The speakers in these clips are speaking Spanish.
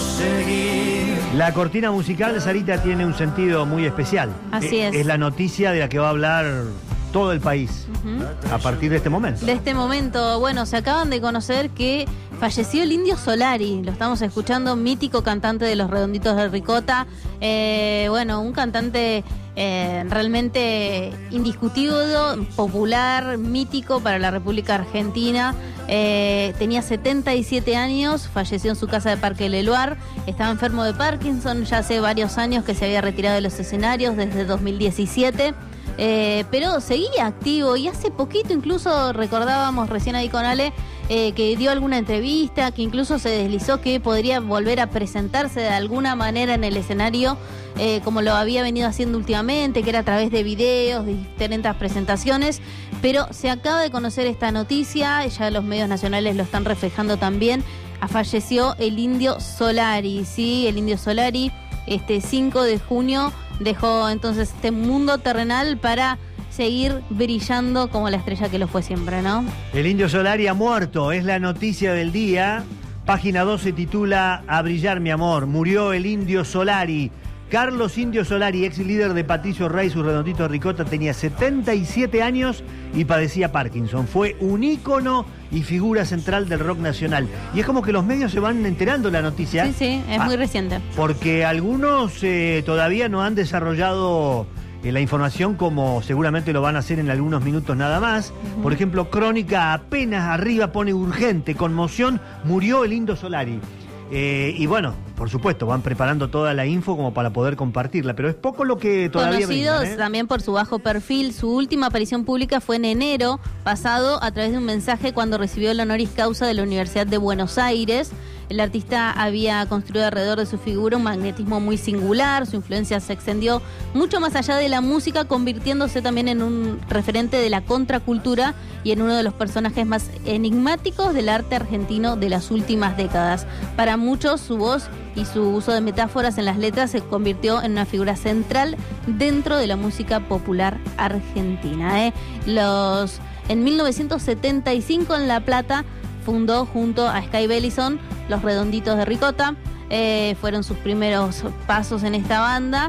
seguir. La cortina musical, Sarita, tiene un sentido muy especial. Así es. Es la noticia de la que va a hablar todo el país a partir de este momento. De este momento, bueno, se acaban de conocer que falleció el Indio Solari. Lo estamos escuchando, mítico cantante de Los Redonditos de Ricota. Bueno, un cantante realmente indiscutido, popular, mítico para la República Argentina. Tenía 77 años, falleció en su casa de Parque Leloir. Estaba enfermo de Parkinson ya hace varios años, que se había retirado de los escenarios desde 2017. Pero seguía activo y hace poquito incluso recordábamos recién ahí con Ale que dio alguna entrevista, que incluso se deslizó que podría volver a presentarse de alguna manera en el escenario como lo había venido haciendo últimamente, que era a través de videos, de diferentes presentaciones. Pero se acaba de conocer esta noticia, ya los medios nacionales lo están reflejando también. Falleció el Indio Solari, ¿sí? El Indio Solari, 5 de junio dejó entonces este mundo terrenal para seguir brillando como la estrella que lo fue siempre, ¿no? El Indio Solari ha muerto, es la noticia del día. Página 12 titula A brillar mi amor, murió el Indio Solari. Carlos Indio Solari, ex líder de Patricio Rey, sus Redonditos de Ricota, tenía 77 años y padecía Parkinson. Fue un ícono y figura central del rock nacional. Y es como que los medios se van enterando de la noticia. Sí, sí, es muy reciente. Porque algunos todavía no han desarrollado la información como seguramente lo van a hacer en algunos minutos nada más. Por ejemplo, Crónica apenas arriba pone urgente, conmoción, murió el Indio Solari. Y bueno, por supuesto, van preparando toda la info como para poder compartirla, pero es poco lo que todavía conocidos también por su bajo perfil. Su última aparición pública fue en enero pasado a través de un mensaje cuando recibió el honoris causa de la Universidad de Buenos Aires. El artista había construido alrededor de su figura un magnetismo muy singular, su influencia se extendió mucho más allá de la música, convirtiéndose también en un referente de la contracultura y en uno de los personajes más enigmáticos del arte argentino de las últimas décadas. Para muchos, su voz y su uso de metáforas en las letras se convirtió en una figura central dentro de la música popular argentina. En 1975 en La Plata fundó junto a Sky Bellison Los Redonditos de Ricota. Fueron sus primeros pasos en esta banda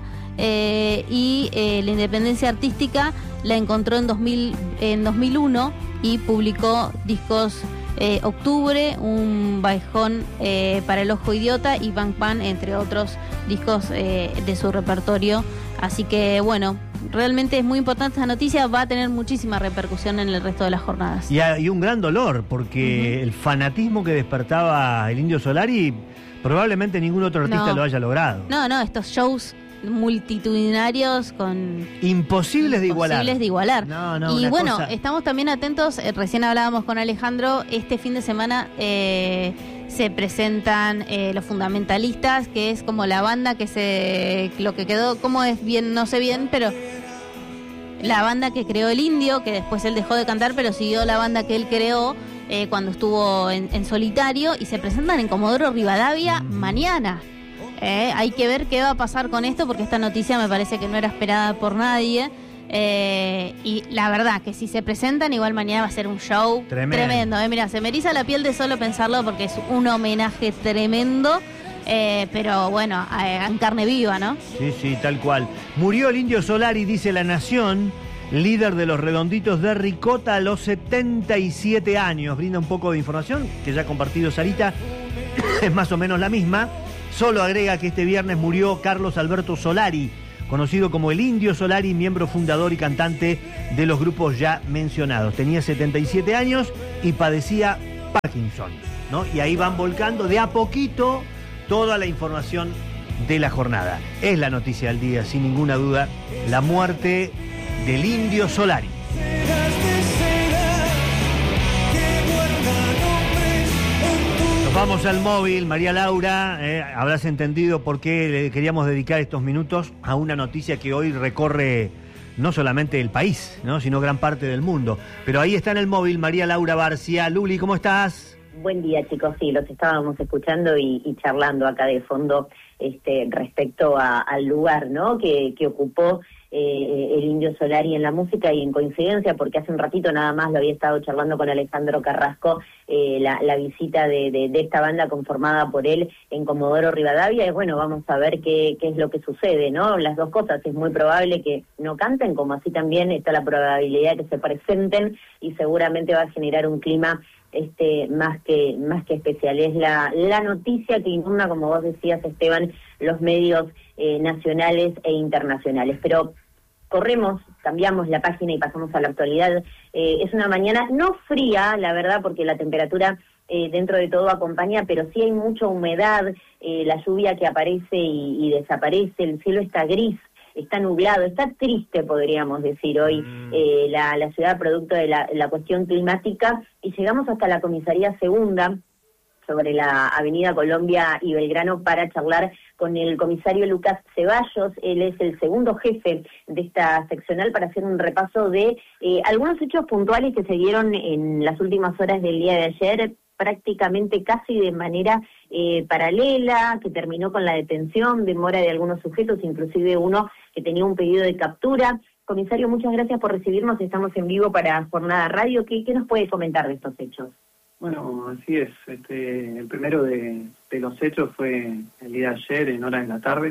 y la independencia artística la encontró en 2001 y publicó discos Octubre, Un Bajón para el Ojo Idiota y Bang Pan, entre otros discos de su repertorio. Así que bueno, realmente es muy importante esta noticia, va a tener muchísima repercusión en el resto de las jornadas. Y un gran dolor, porque el fanatismo que despertaba el Indio Solari, probablemente ningún otro artista lo haya logrado. No, estos shows multitudinarios imposibles de igualar. No, y bueno, estamos también atentos, recién hablábamos con Alejandro, este fin de semana se presentan Los Fundamentalistas, que es como la banda lo que quedó, como es bien, no sé bien, pero la banda que creó el Indio, que después él dejó de cantar, pero siguió la banda que él creó cuando estuvo en solitario, y se presentan en Comodoro Rivadavia mañana. Hay que ver qué va a pasar con esto, porque esta noticia me parece que no era esperada por nadie. Y la verdad que si se presentan, igual mañana va a ser un show tremendo. Mira, se me eriza la piel de solo pensarlo, porque es un homenaje tremendo. Pero bueno, en carne viva, ¿no? Sí, tal cual. Murió el Indio Solari, dice La Nación, líder de Los Redonditos de Ricota a los 77 años. Brinda un poco de información que ya ha compartido Sarita, es más o menos la misma. Solo agrega que este viernes murió Carlos Alberto Solari, conocido como el Indio Solari, miembro fundador y cantante de los grupos ya mencionados. Tenía 77 años y padecía Parkinson, ¿no? Y ahí van volcando de a poquito toda la información de la jornada. Es la noticia del día, sin ninguna duda, la muerte del Indio Solari. Vamos al móvil, María Laura, habrás entendido por qué le queríamos dedicar estos minutos a una noticia que hoy recorre no solamente el país, ¿no?, sino gran parte del mundo. Pero ahí está en el móvil María Laura Barcia. Luli, ¿cómo estás? Buen día, chicos. Sí, los estábamos escuchando y charlando acá de fondo respecto al lugar, ¿no?, que ocupó el Indio Solari en la música, y en coincidencia, porque hace un ratito nada más lo había estado charlando con Alejandro Carrasco, la visita de esta banda conformada por él en Comodoro Rivadavia, y bueno, vamos a ver qué es lo que sucede, ¿no? Las dos cosas, es muy probable que no canten, como así también está la probabilidad de que se presenten, y seguramente va a generar un clima más que especial. Es la noticia que inunda, como vos decías, Esteban, los medios nacionales e internacionales. Pero cambiamos la página y pasamos a la actualidad. Es una mañana no fría, la verdad, porque la temperatura dentro de todo acompaña, pero sí hay mucha humedad, la lluvia que aparece y desaparece, el cielo está gris, está nublado, está triste, podríamos decir hoy, la ciudad, producto de la cuestión climática, y llegamos hasta la comisaría segunda, sobre la avenida Colombia y Belgrano, para charlar con el comisario Lucas Ceballos. Él es el segundo jefe de esta seccional, para hacer un repaso de algunos hechos puntuales que se dieron en las últimas horas del día de ayer, prácticamente casi de manera paralela, que terminó con la detención, demora de algunos sujetos, inclusive uno que tenía un pedido de captura. Comisario, muchas gracias por recibirnos, estamos en vivo para Jornada Radio. ¿Qué nos puede comentar de estos hechos? Bueno, así es. El primero de los hechos fue el día de ayer, en horas de la tarde,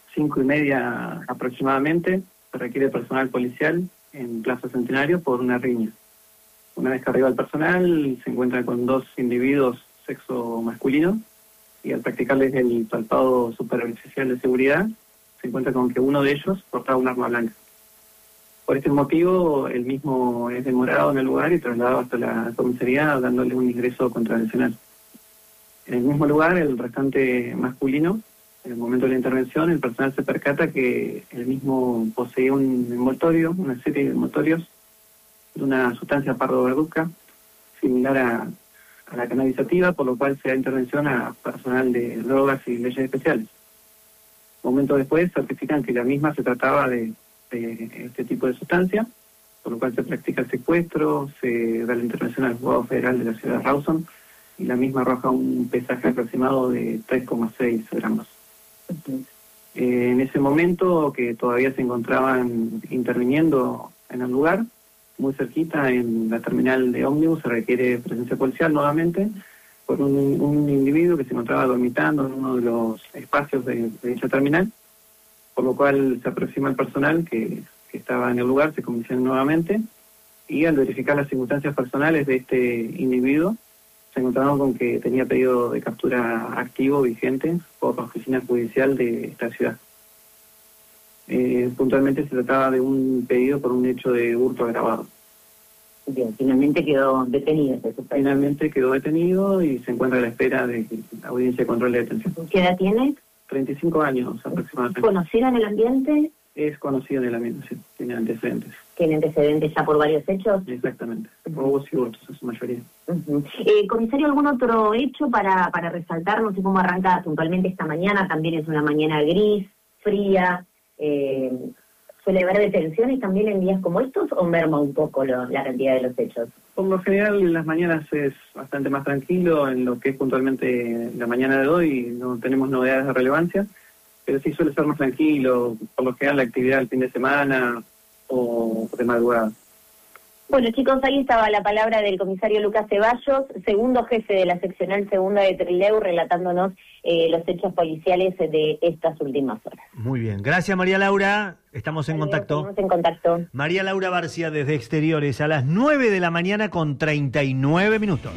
5:30 aproximadamente. Se requiere personal policial en Plaza Centenario por una riña. Una vez que arriba el personal, se encuentra con dos individuos sexo masculino, y al practicarles el palpado superficial de seguridad, se encuentra con que uno de ellos portaba un arma blanca. Por este motivo, el mismo es demorado en el lugar y trasladado hasta la comisaría, dándole un ingreso contravencional. En el mismo lugar, el restante masculino, en el momento de la intervención, el personal se percata que el mismo poseía un envoltorio, una serie de envoltorios de una sustancia pardo-verduzca, similar a la cannabisativa, por lo cual se da intervención a personal de drogas y leyes especiales. Momentos después certifican que la misma se trataba de este tipo de sustancia, por lo cual se practica el secuestro, se da la intervención al juzgado federal de la ciudad de Rawson, y la misma arroja un pesaje aproximado de 3,6 gramos. En ese momento, que todavía se encontraban interviniendo en el lugar, muy cerquita, en la terminal de ómnibus, se requiere presencia policial nuevamente por un individuo que se encontraba dormitando en uno de los espacios de dicha terminal, por lo cual se aproxima el personal que estaba en el lugar, se comisiona nuevamente, y al verificar las circunstancias personales de este individuo, se encontraron con que tenía pedido de captura activo vigente por la oficina judicial de esta ciudad. Puntualmente se trataba de un pedido por un hecho de hurto agravado. Bien, finalmente quedó detenido. Finalmente quedó detenido y se encuentra a la espera de la audiencia de control de detención. ¿Qué edad tiene? 35 años aproximadamente. ¿Conocido en el ambiente? Es conocido en el ambiente, sí. Tiene antecedentes. ¿Tiene antecedentes ya por varios hechos? Exactamente. Robos y hurtos en su mayoría. Comisario, ¿algún otro hecho para resaltar? No sé cómo arranca puntualmente esta mañana. También es una mañana gris, fría. ¿Suele haber detenciones también en días como estos o merma un poco la cantidad de los hechos? Por lo general, en las mañanas es bastante más tranquilo. En lo que es puntualmente la mañana de hoy, no tenemos novedades de relevancia, pero sí suele ser más tranquilo, por lo general la actividad del fin de semana o de madrugada. Bueno, chicos, ahí estaba la palabra del comisario Lucas Ceballos, segundo jefe de la seccional segunda de Trelew, relatándonos los hechos policiales de estas últimas horas. Muy bien, gracias María Laura, estamos en contacto. Estamos en contacto. María Laura Barcia desde Exteriores a las 9 de la mañana con 39 minutos.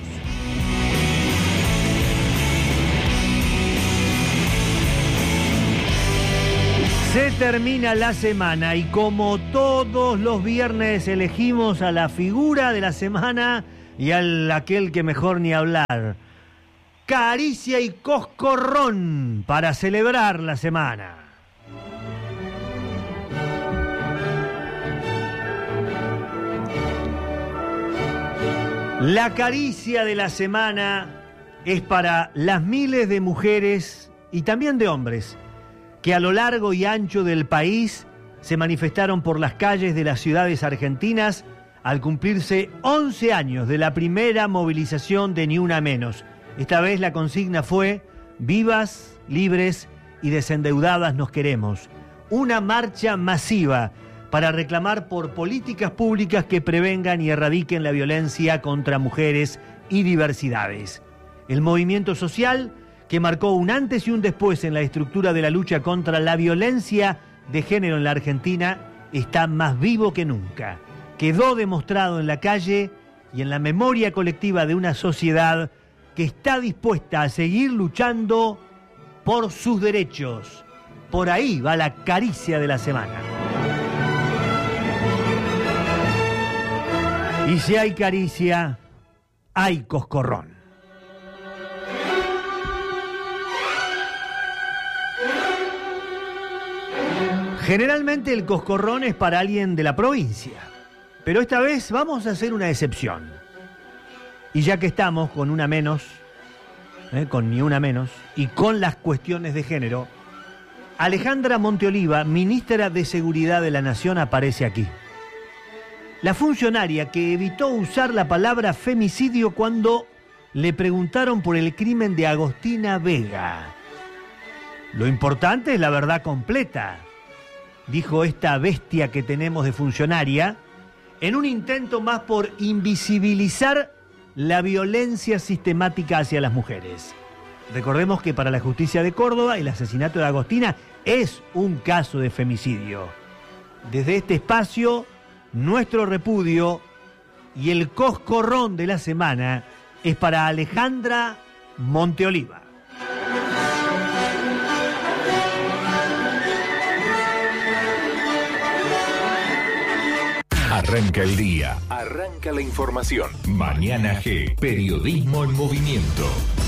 Se termina la semana y como todos los viernes elegimos a la figura de la semana y aquel que mejor ni hablar. Caricia y coscorrón para celebrar la semana. La caricia de la semana es para las miles de mujeres y también de hombres que a lo largo y ancho del país se manifestaron por las calles de las ciudades argentinas al cumplirse 11 años de la primera movilización de Ni Una Menos. Esta vez la consigna fue: vivas, libres y desendeudadas nos queremos. una marcha masiva para reclamar por políticas públicas que prevengan y erradiquen la violencia contra mujeres y diversidades. El movimiento social, que marcó un antes y un después en la estructura de la lucha contra la violencia de género en la Argentina, está más vivo que nunca. Quedó demostrado en la calle y en la memoria colectiva de una sociedad que está dispuesta a seguir luchando por sus derechos. Por ahí va la caricia de la semana. Y si hay caricia, hay coscorrón. Generalmente el coscorrón es para alguien de la provincia, pero esta vez vamos a hacer una excepción. Y ya que estamos con una menos, con ni una menos, y con las cuestiones de género, Alejandra Monteoliva, ministra de Seguridad de la Nación, aparece aquí. La funcionaria que evitó usar la palabra femicidio cuando le preguntaron por el crimen de Agostina Vega. Lo importante es la verdad completa, dijo esta bestia que tenemos de funcionaria, en un intento más por invisibilizar la violencia sistemática hacia las mujeres. Recordemos que para la justicia de Córdoba el asesinato de Agostina es un caso de femicidio. Desde este espacio, nuestro repudio y el coscorrón de la semana es para Alejandra Monteoliva. Arranca el día, arranca la información. Mañana G, periodismo en movimiento.